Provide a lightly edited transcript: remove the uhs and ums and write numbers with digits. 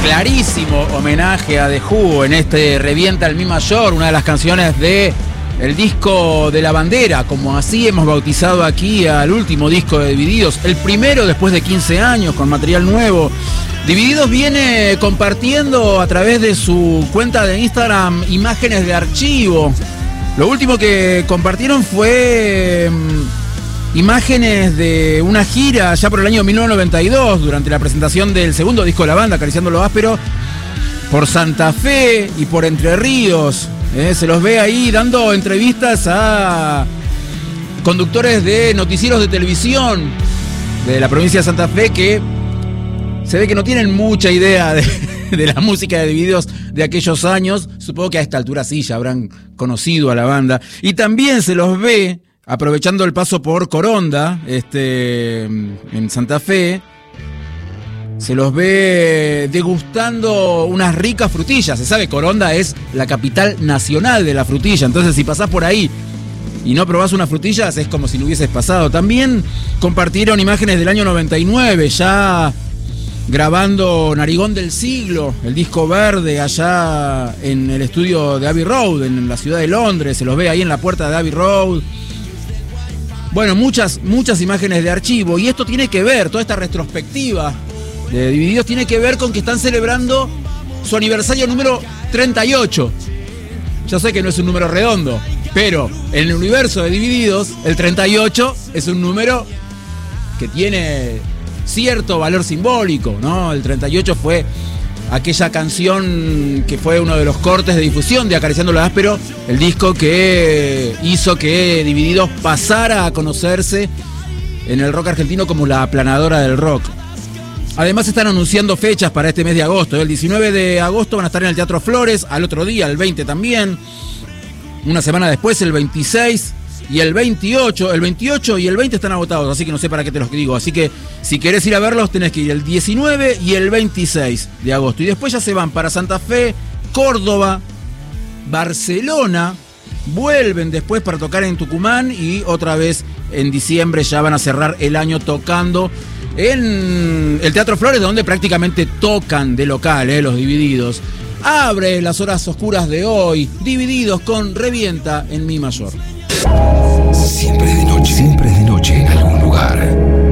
clarísimo homenaje a The Who en este Revienta el Mi Mayor, una de las canciones de el disco de la bandera, como así hemos bautizado aquí al último disco de Divididos, el primero después de 15 años con material nuevo. Divididos viene compartiendo a través de su cuenta de Instagram imágenes de archivo. Lo último que compartieron fue imágenes de una gira ya por el año 1992, durante la presentación del segundo disco de la banda, Acariciando lo Áspero, por Santa Fe y por Entre Ríos. Se los ve ahí dando entrevistas a conductores de noticieros de televisión de la provincia de Santa Fe, que se ve que no tienen mucha idea de la música de Divididos de aquellos años. Supongo que a esta altura sí ya habrán conocido a la banda. Y también se los ve aprovechando el paso por Coronda, en Santa Fe. Se los ve degustando unas ricas frutillas. Se sabe, Coronda es la capital nacional de la frutilla. Entonces, si pasás por ahí y no probás unas frutillas, es como si no hubieses pasado. También compartieron imágenes del año 99, ya grabando Narigón del Siglo, el disco verde, allá en el estudio de Abbey Road, en la ciudad de Londres. Se los ve ahí en la puerta de Abbey Road. Bueno, muchas imágenes de archivo. Y esto tiene que ver, toda esta retrospectiva de Divididos tiene que ver con que están celebrando su aniversario número 38. Yo sé que no es un número redondo, pero en el universo de Divididos, el 38 es un número que tiene cierto valor simbólico, ¿no? El 38 fue aquella canción que fue uno de los cortes de difusión de Acariciando lo Áspero, el disco que hizo que Divididos pasara a conocerse en el rock argentino como la aplanadora del rock. Además están anunciando fechas para este mes de agosto. El 19 de agosto van a estar en el Teatro Flores, al otro día, el 20 también. Una semana después, el 26 y el 28. El 28 y el 20 están agotados, así que no sé para qué te los digo. Así que si querés ir a verlos, tenés que ir el 19 y el 26 de agosto. Y después ya se van para Santa Fe, Córdoba, Barcelona. Vuelven después para tocar en Tucumán y otra vez en diciembre ya van a cerrar el año tocando en el Teatro Flores, donde prácticamente tocan de local, los Divididos. Abre las horas oscuras de hoy, Divididos con Revienta en Mi Mayor. Siempre es de noche en algún lugar.